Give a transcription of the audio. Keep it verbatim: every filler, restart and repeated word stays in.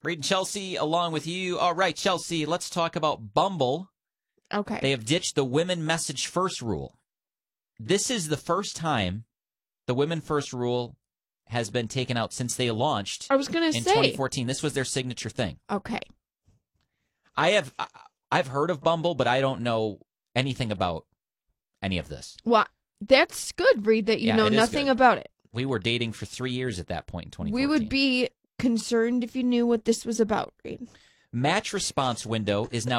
Reed and Chelsea along with you. All right, Chelsea, let's talk about Bumble. Okay. They have ditched the women message first rule. This is the first time the women first rule has been taken out since they launched I was going to in say. twenty fourteen. This was their signature thing. Okay. I have I've heard of Bumble, but I don't know anything about any of this. Well, that's good, Reed, that you Yeah, know it is nothing good. about it. We were dating for three years at that point in twenty fourteen. We would be concerned if you knew what this was about, Reed. Match response window is now